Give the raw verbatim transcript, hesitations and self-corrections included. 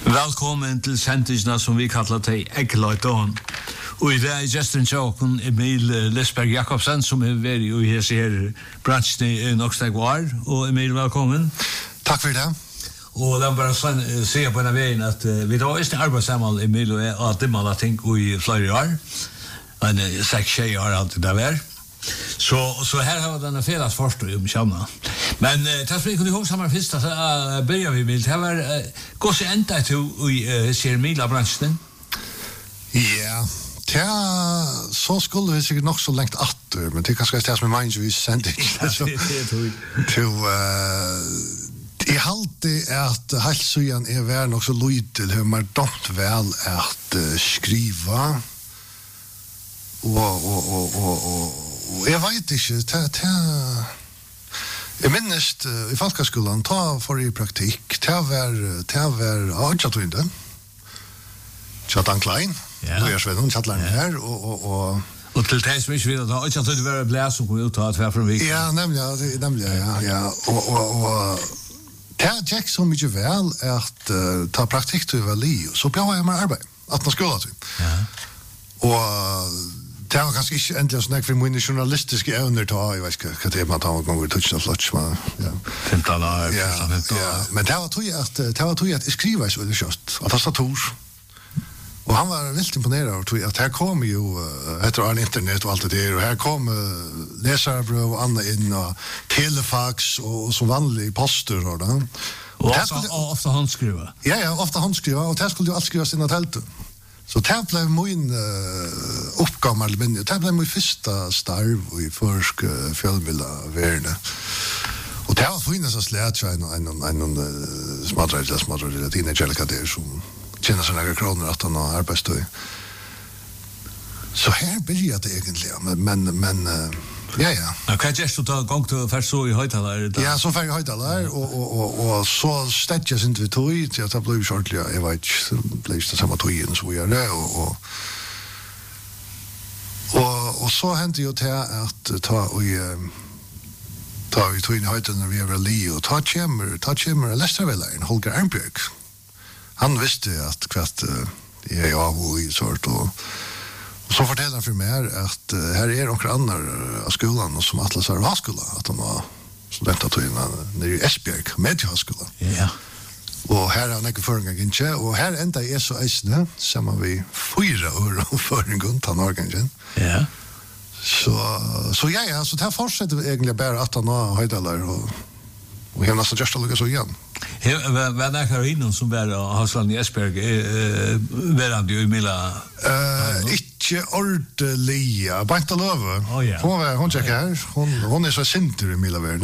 Velkommen til sendisna som vi kallar til Eggløyton. Og i det er Justin Choken, Emil Lesberg Jakobsen, som er ved i hese her bransjen i Noksteg var. Og Emil, velkommen. Takk for det. Og la meg bare se på denne veien at uh, vi da er arbeid sammen, Emil og jeg, og dimmer ting i flere år. Men uh, seks tjej har alltid det vært. Så så här har den felas först om känna. Men uh, tas vi kunde ihåg samma första uh, börjar vi med det var uh, går så ända till i ser Mila branschen. Ja, ja, så skulle vi sikkert nok så lengt atter, men det er kanskje det som er minds vi sender ikke. Så til jeg halte at halsøyan er vær nok så lydel, har man domt vel at uh, skriva og og og og og og jeg vet ikke, ta, ta, jeg minnes uh, i Falkaskolan, ta for i praktikk, ta var, ta var Adjatvinden, Kjartan Klein, ja. Og jeg Sven, Kjartan her, og, og, og Og til det som ikke vil at Adjatvinden var blæs som kom ut av tver fra Vik. Ja, nemlig, nemlig, ja, ja, og, og, og ta Jack så mye vel at uh, ta praktikk til var li, så bjør jeg med arbeid, at man skulle til. Ja. Og det var kanskje ikke endelig sånn for mine journalistiske evner til å ha, jeg vet ikke hva det er man tar ganger i touchen og flott, men ja. femten år, ja, ja, men det var tog at, det var tog at jeg skriver så veldig kjøst, at tastatur. Og han var veldig imponeret over at her kom jo, etter all internet og alt det der, og her kom uh, leserbrøv og andre inn, og telefax, og, og som vanlig poster, og da. Og, og, skulle, og ofte håndskriva. Ja, ja, ofte håndskriva, og det skulle jo alt skrives inn av teltet. Så det ble min uh, oppgave, det ble min første starv i først uh, fjellbilderverdene. Og det var finnes å slæte en, en, en, en smadre, eller smadre, eller teenager der som tjener seg noen kroner at han har arbeidstøy. Så her begynte det egentlig, men, men, men uh, ja, ja. Ja, hva er du da gang til først så i høytaler? Ja, så fikk jeg høytaler, og, og, og, og så stedet jeg sin til tog, til at det ble jo ordentlig, jeg vet ikke, det ble ikke det samme togene som vi gjør det, og, og, og, og så hendte jo til at ta og ta vi tog inn i høytaler når vi er li, og ta kommer, ta kommer Lestervelleiren, Holger Arnbjørg. Han visste at hvert jeg er av og i sort, og Og så forteller han for meg at uh, her er noen andre uh, av skolen som Atlas har havskolen, at han var studentatøyene nede i Esbjerg, Mediehavskolen. Ja. Og her er han ikke føringen ikke, og her enda er så eisende, sammen vi fyra år og føringen til Norgen. Ja. Så, så ja, ja, så det fortsetter vi egentlig bare at han har høydaler, og, og jeg har nesten gjørst å lukke så igjen. Hva er det her innom som var av Havsland i Esbjerg? Var han jo i Mila? Uh, ikke ordentlig, Banta Løve. Oh, ja. Hun, hun, hun, hun, hun er så sinter i Mila verden.